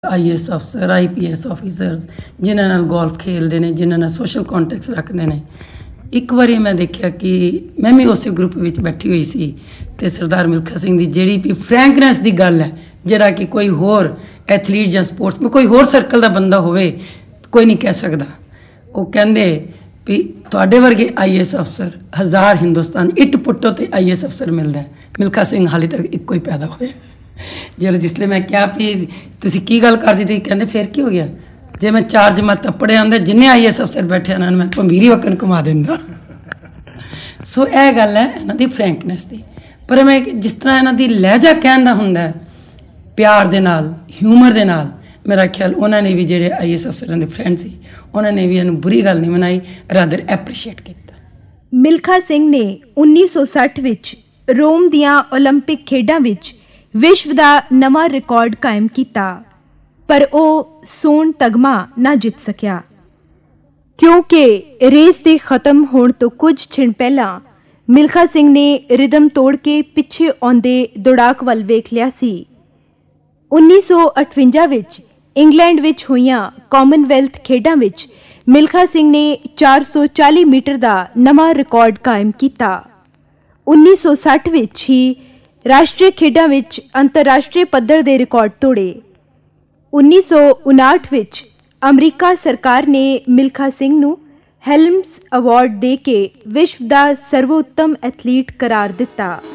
IAS ਅਫਸਰ, IPS officers ਜਿਨ੍ਹਾਂ ਨਾਲ ਗੋਲਫ ਖੇਡਦੇ ਨੇ, ਜਿਨ੍ਹਾਂ ਨਾਲ ਸੋਸ਼ਲ ਕੰਟੈਕਟਸ ਰੱਖਦੇ ਨੇ। ਇੱਕ ਵਾਰੀ ਮੈਂ ਦੇਖਿਆ ਕਿ ਮੈਂ ਵੀ ਉਸੇ ਗਰੁੱਪ ਵਿੱਚ ਬੈਠੀ ਹੋਈ ਸੀ ਅਤੇ ਸਰਦਾਰ ਮਿਲਖਾ ਸਿੰਘ ਦੀ ਜਿਹੜੀ ਵੀ ਫਰੈਂਕਨੈਸ ਦੀ ਗੱਲ ਹੈ, ਜਿਹੜਾ ਕਿ ਕੋਈ ਹੋਰ ਐਥਲੀਟ ਜਾਂ ਸਪੋਰਟਸ ਕੋਈ ਹੋਰ ਸਰਕਲ ਦਾ ਬੰਦਾ ਹੋਵੇ ਕੋਈ ਨਹੀਂ ਕਹਿ ਸਕਦਾ। ਉਹ ਕਹਿੰਦੇ ਵੀ ਤੁਹਾਡੇ ਵਰਗੇ IAS ਅਫਸਰ 1000 ਹਿੰਦੁਸਤਾਨ ਇੱਟ ਪੁੱਟੋ ਤੇ IAS ਅਫਸਰ ਮਿਲਦਾ। ਮਿਲਖਾ ਸਿੰਘ ਹਾਲੇ ਤੱਕ ਇੱਕੋ ਹੀ ਪੈਦਾ ਹੋਇਆ। ਜਦੋਂ ਜਿਸਲੇ ਮੈਂ ਕਿਹਾ ਵੀ ਤੁਸੀਂ ਕੀ ਗੱਲ ਕਰਦੀ ਸੀ, ਕਹਿੰਦੇ ਫਿਰ ਕੀ ਹੋ ਗਿਆ, ਜੇ ਮੈਂ 4 ਜਮਾਤਾਂ ਪੜ੍ਹਿਆ ਹੁੰਦਾ ਜਿੰਨੇ IAS ਅਫਸਰ ਬੈਠੇ ਉਹਨਾਂ ਨੂੰ ਮੈਂ ਭੰਬੀਰੀ ਵਕਨ ਘੁਮਾ ਦਿੰਦਾ। ਸੋ ਇਹ ਗੱਲ ਹੈ ਇਹਨਾਂ ਦੀ ਫਰੈਂਕਨੈਸ ਦੀ। ਪਰ ਮੈਂ ਜਿਸ ਤਰ੍ਹਾਂ ਇਹਨਾਂ ਦੀ ਲਹਿਜਾ ਕਹਿਣ ਦਾ ਹੁੰਦਾ, ਪਿਆਰ ਦੇ ਨਾਲ, ਹਿਊਮਰ ਦੇ ਨਾਲ, ਮੇਰਾ ਖਿਆਲ ਉਹਨਾਂ ਨੇ ਵੀ ਜਿਹੜੇ IAS ਅਫਸਰਾਂ ਦੇ ਫਰੈਂਡ ਸੀ ਉਹਨਾਂ ਨੇ ਵੀ ਇਹਨੂੰ ਬੁਰੀ ਗੱਲ ਨਹੀਂ ਮਨਾਈ, ਰਾਦਰ ਐਪਰੀਸ਼ੀਏਟ ਕੀਤਾ। ਮਿਲਖਾ ਸਿੰਘ ਨੇ 1960 ਵਿੱਚ ਰੋਮ ਦੀਆਂ ਓਲੰਪਿਕ ਖੇਡਾਂ ਵਿੱਚ ਵਿਸ਼ਵ ਦਾ ਨਵਾਂ ਰਿਕਾਰਡ ਕਾਇਮ ਕੀਤਾ, ਪਰ ਉਹ ਸੋਨ ਤਗਮਾ ਨਾ ਜਿੱਤ ਸਕਿਆ ਕਿਉਂਕਿ ਰੇਸ ਦੇ ਖਤਮ ਹੋਣ ਤੋਂ ਕੁਝ ਛਿਣ ਪਹਿਲਾਂ ਮਿਲਖਾ ਸਿੰਘ ਨੇ ਰਿਦਮ ਤੋੜ ਕੇ ਪਿੱਛੇ ਆਉਂਦੇ ਦੌੜਾਕ ਵੱਲ ਵੇਖ ਲਿਆ ਸੀ। 1958 ਵਿੱਚ ਇੰਗਲੈਂਡ ਵਿੱਚ ਹੋਈਆਂ ਕਾਮਨਵੈਲਥ ਖੇਡਾਂ ਵਿੱਚ ਮਿਲਖਾ ਸਿੰਘ ਨੇ 440 ਮੀਟਰ ਦਾ ਨਵਾਂ ਰਿਕਾਰਡ ਕਾਇਮ ਕੀਤਾ। 1960 ਵਿੱਚ ਹੀ ਰਾਸ਼ਟਰੀ ਖੇਡਾਂ ਵਿੱਚ ਅੰਤਰਰਾਸ਼ਟਰੀ ਪੱਧਰ ਦੇ ਰਿਕਾਰਡ ਤੋੜੇ। 1959 ਵਿੱਚ ਅਮਰੀਕਾ ਸਰਕਾਰ ਨੇ ਮਿਲਖਾ ਸਿੰਘ ਨੂੰ ਹੈਲਮਸ ਅਵਾਰਡ ਦੇ ਕੇ ਵਿਸ਼ਵ ਦਾ ਸਰਵੋਤਮ ਐਥਲੀਟ ਕਰਾਰ ਦਿੱਤਾ।